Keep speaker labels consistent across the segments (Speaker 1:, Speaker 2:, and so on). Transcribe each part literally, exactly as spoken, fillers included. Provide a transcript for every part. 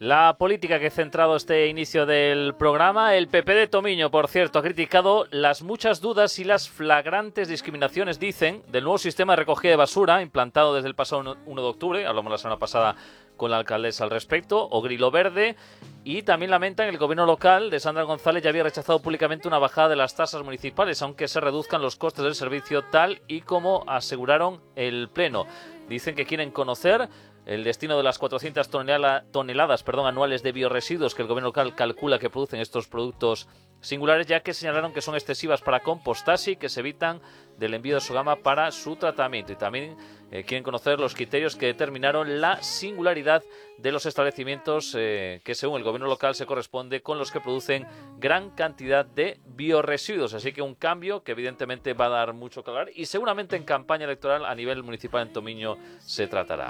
Speaker 1: La política que he centrado este inicio del programa, el P P de Tomiño, por cierto, ha criticado las muchas dudas y las flagrantes discriminaciones, dicen, del nuevo sistema de recogida de basura implantado desde el pasado uno de octubre, hablamos la semana pasada con la alcaldesa al respecto, o Grilo Verde, y también lamentan que el gobierno local de Sandra González ya había rechazado públicamente una bajada de las tasas municipales, aunque se reduzcan los costes del servicio tal y como aseguraron el Pleno. Dicen que quieren conocer el destino de las cuatrocientas toneladas perdón, anuales de biorresiduos que el gobierno local calcula que producen estos productos singulares, ya que señalaron que son excesivas para compostarse y que se evitan del envío de su gama para su tratamiento. Y también eh, quieren conocer los criterios que determinaron la singularidad de los establecimientos eh, que según el gobierno local se corresponde con los que producen gran cantidad de biorresiduos. Así que un cambio que evidentemente va a dar mucho que hablar y seguramente en campaña electoral a nivel municipal en Tomiño se tratará.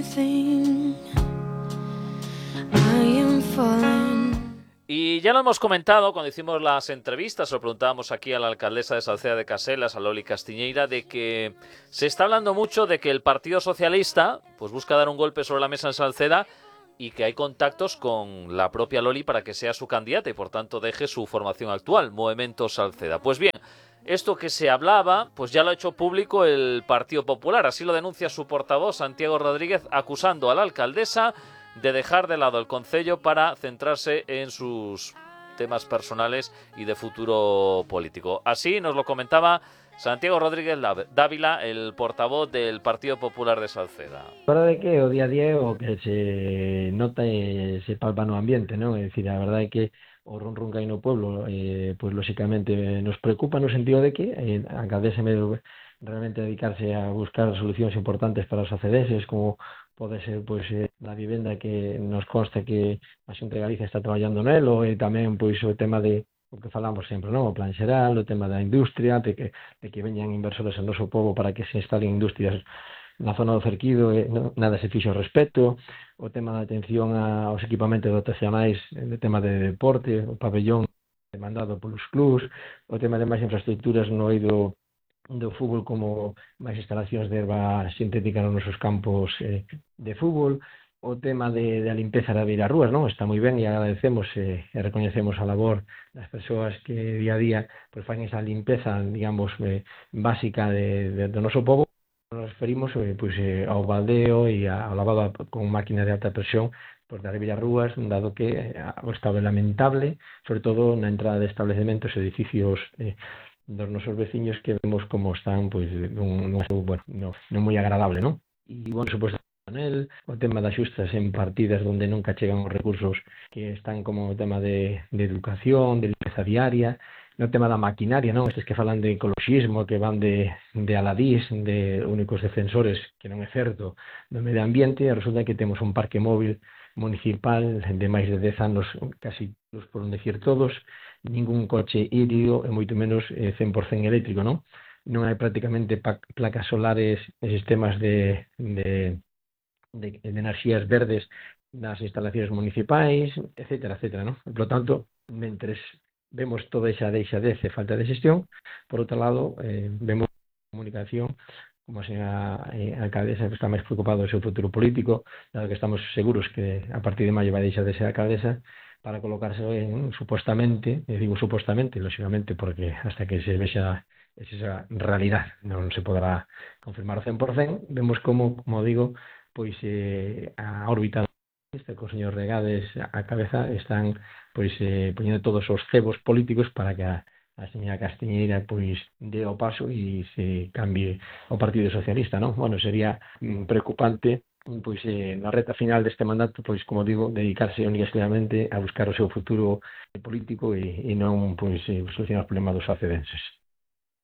Speaker 1: Y ya lo hemos comentado cuando hicimos las entrevistas, lo preguntábamos aquí a la alcaldesa de Salceda de Caselas, a Loli Castiñeira, de que se está hablando mucho de que el Partido Socialista pues busca dar un golpe sobre la mesa en Salceda y que hay contactos con la propia Loli para que sea su candidata y por tanto deje su formación actual, Movimiento Salceda. Pues bien, esto que se hablaba, pues ya lo ha hecho público el Partido Popular, así lo denuncia su portavoz Santiago Rodríguez, acusando a la alcaldesa de dejar de lado el concello para centrarse en sus temas personales y de futuro político. Así nos lo comentaba Santiago Rodríguez Dávila, el portavoz del Partido Popular de Salceda.
Speaker 2: A verdade é que o día a día é o que se nota e se palpa no ambiente, non? É dicir, a verdade é que o run run que hai no pueblo, eh, pois lóxicamente nos preocupa no sentido de que eh, a alcaldesa medio realmente dedicarse a buscar solucións importantes para os acedeses, como pode ser pois eh, a vivenda que nos consta que a Xunta de Galicia está traballando nelo, e tamén pois o tema de o que falamos sempre, non? O plan xeral, o tema da industria, de que, de que veñan inversores en noso pobo para que se instalen industrias na zona do Cerquido, e non, nada se fixo ao respecto, o tema da atención aos equipamentos dotacionais, o tema de deporte, o pabellón demandado polos clubs, o tema de máis infraestructuras no eido do fútbol, como máis instalacións de erva sintética nos nosos campos eh, de fútbol, o tema de, de a limpeza da beira rúas, non? Está moi ben e agradecemos eh, e recoñecemos a labor das persoas que día a día pues, fan esa limpeza, digamos, eh, básica de, de, do noso pobo. Nos referimos eh, pues, eh, ao baldeo e ao lavado con máquina de alta presión por das beira rúas, dado que eh, o estado é lamentable, sobre todo na entrada de establecementos e edificios eh, dos nosos veciños, que vemos como están pois nun, nun, bueno, non, non moi agradable, non? E, bueno, suposto, el, o tema das xustas en partidas onde nunca chegan os recursos que están como o tema de, de educación, de limpeza diaria, no tema da maquinaria, non? Estes que falan de ecoloxismo, que van de, de aladís, de únicos defensores, que non é certo, do medio ambiente, e resulta que temos un parque móvil municipal de máis de dez anos, casi por non decir todos, ningún coche híbrido e moito menos eh, cen por cento eléctrico, non? Non hai prácticamente placas solares e sistemas de, de, de, de enerxías verdes nas instalacións municipais, etcétera, etcétera, non? Por lo tanto, mentres vemos toda esa deixadez e falta de xestión, por outro lado, eh, vemos comunicación como a señora eh, alcaldesa que está máis preocupado do seu futuro político, dado que estamos seguros que a partir de maio vai deixar de ser alcaldesa para colocarse en, supostamente, e digo supostamente, lógicamente, porque hasta que se vexa esa realidad non se poderá confirmar ao cen por cento, vemos como, como digo, pois eh, a órbita este co señor Regades a cabeza están pois eh, poñendo todos os cebos políticos para que a a señora Castiñeira pois dé o paso e se cambie o Partido Socialista, non? Bueno, sería mm, preocupante pois eh, na reta final deste mandato, pois como digo, dedicarse únicamente a buscar o seu futuro político e, e non pois eh, solucionar os problemas dos acedenses.